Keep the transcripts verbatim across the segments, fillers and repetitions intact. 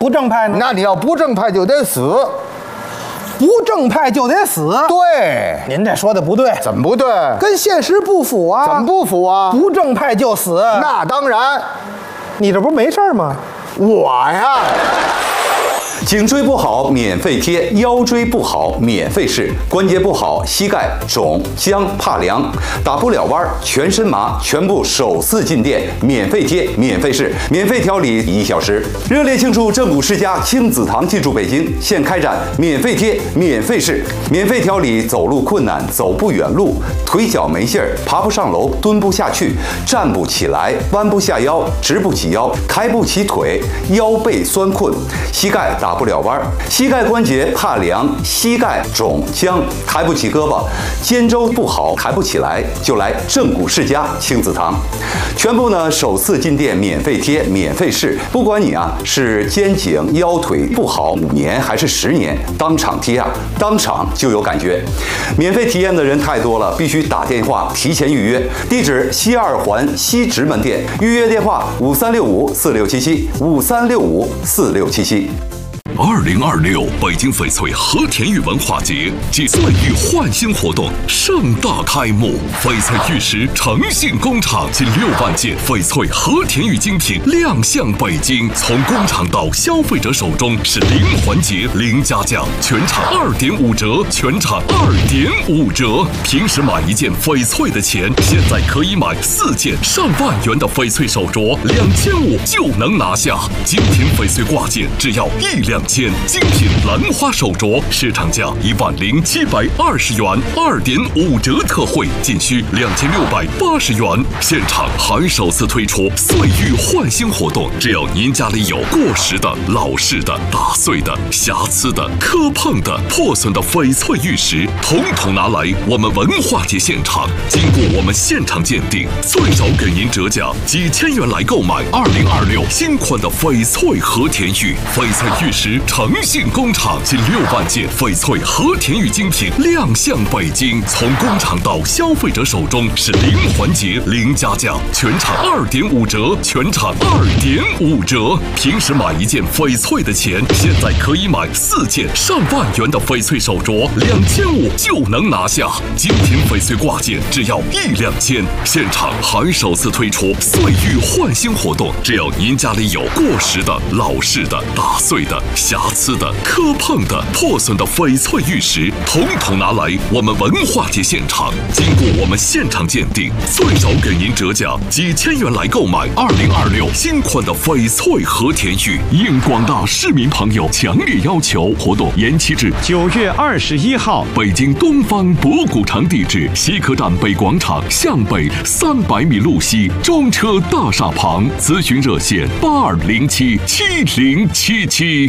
不正派呢？ 那你要不正派就得死。 不正派就得死？ 对， 您这说的不对。 怎么不对？ 跟现实不符啊！ 怎么不符啊？ 不正派就死？ 那当然。 你这不是没事吗？ 我呀。 颈椎不好免费贴，腰椎不好免费试，关节不好膝盖肿僵怕凉，打不了弯全身麻，全部首次进店免费贴免费试，免费调理一小时。热烈庆祝正骨世家亲子堂进驻北京，现开展免费贴免费试，免费调理走路困难、走不远路、腿脚没劲儿、爬不上楼、蹲不下去、站不起来、弯不下腰、直不起腰、抬不起腿、腰背酸困、膝盖打不了弯，膝盖关节怕凉，膝盖肿僵，抬不起胳膊，肩周不好，抬不起来，就来正骨世家亲子堂，全部呢首次进店免费贴免费试，不管你啊是肩颈腰腿不好五年还是十年，当场贴啊，当场就有感觉。免费体验的人太多了，必须打电话提前预约。地址西二环西直门店，预约电话五三六五四六七七五三六五四六七七。 二零二六北京翡翠和田玉文化节暨岁玉焕新活动盛大开幕，翡翠玉石诚信工厂近六万件翡翠和田玉精品亮相北京，从工厂到消费者手中是零环节零加价，全场二点五折，全场二点五折。平时买一件翡翠的钱，现在可以买四件上万元的翡翠手镯，两千五就能拿下。精品翡翠挂件只要一两千，精品兰花手镯市场价一万零七百二十元，二点五折特惠仅需两千六百八十元。现场还首次推出岁玉焕新活动，只要您家里有过时的、老式的、打碎的、瑕疵的、磕碰的、破损的翡翠玉石，统统拿来我们文化节现场，经过我们现场鉴定，最少给您折价几千元来购买二零二六新款的翡翠和田玉。翡翠玉石诚信工厂近六万件翡翠和田玉精品亮相北京，从工厂到消费者手中是零环节零加价，全场二点五折，全场二点五折。平时买一件翡翠的钱，现在可以买四件上万元的翡翠手镯，两千五就能拿下。精品翡翠挂件只要一两千，现场还首次推出岁玉焕新活动，只要您家里有过时的、老式的、打碎的、瑕疵的、磕碰的、破损的翡翠玉石，统统拿来我们文化节现场，经过我们现场鉴定，最少给您折价几千元来购买二零二六新款的翡翠和田玉。应广大市民朋友强烈要求，活动延期至九月二十一号。 北京东方博古城地址：西客站北广场向北三百米路西中车大厦旁。咨询热线：八二零七七零七七。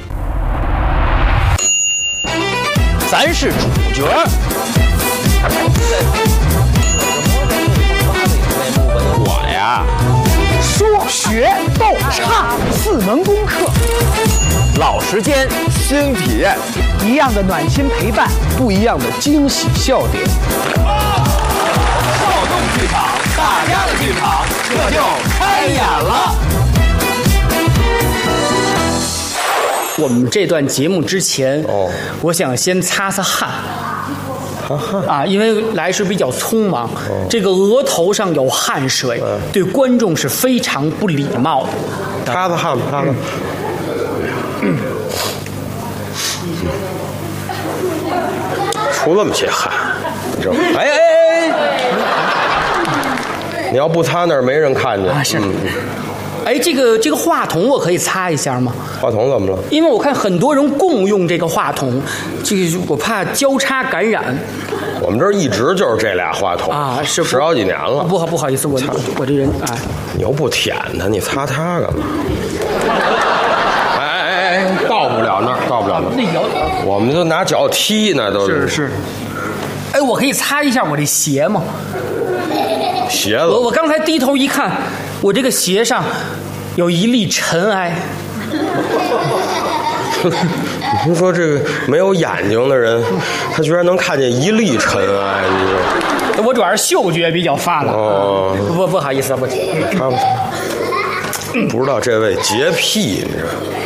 咱是主角。 我呀， 说学逗唱四门功课，老时间新体验，一样的暖心陪伴，不一样的惊喜笑点。 少动剧场，大家的剧场，这就开演了。 我们这段节目之前，哦，我想先擦擦汗。啊，因为来时比较匆忙，哦，这个额头上有汗水，嗯，对观众是非常不礼貌的。 擦擦汗，擦擦。嗯，出这么些汗，你知道吗？哎哎哎！你要不擦那儿没人看见啊？是。 嗯哎，这个这个话筒我可以擦一下吗？ 话筒怎么了？ 因为我看很多人共用这个话筒，这个我怕交叉感染。 我们这儿一直就是这俩话筒啊，是十好几年了。 不好不好意思，我我这人啊， 你又不舔它，你擦它干嘛？哎哎哎哎，到不了那儿，到不了那儿。 那摇， 我们就拿脚踢呢，都是是。哎，我可以擦一下我这鞋吗？ 鞋子。 我我刚才低头一看，我这个鞋上有一粒尘埃。 你听说这个没有眼睛的人，他居然能看见一粒尘埃？你说？ 我主要是嗅觉比较发达。 哦， 不不不好意思，不， 擦不擦？不知道这位洁癖，你知道？